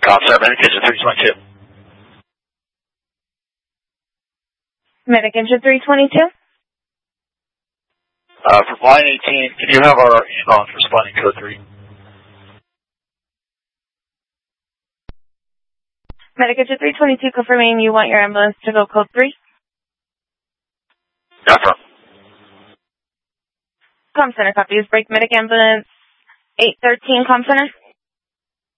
Com Center, Medic Engine 322. Medic Engine 322. For line 18, can you have our ambulance responding code 3? Medic Engine 322, confirming you want your ambulance to go code 3. Confirm. Com Center copies. Break Medic Ambulance 813, Com Center.